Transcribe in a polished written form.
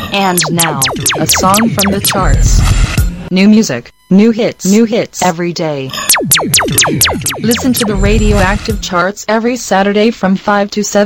And now, a song from the charts. New music, new hits every day. Listen to the Radioactive charts every Saturday from 5 to 7.